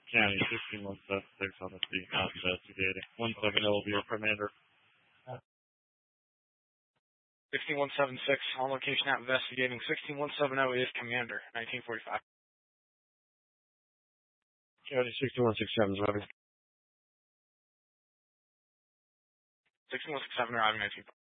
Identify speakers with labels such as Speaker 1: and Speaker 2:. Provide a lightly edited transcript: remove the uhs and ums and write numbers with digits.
Speaker 1: County 16176 on the scene, not investigating. 170 will be your commander.
Speaker 2: 16176 on location, not investigating. 16170 is commander. 1945.
Speaker 1: County 6167 is arriving.
Speaker 2: 6167 arriving 1945.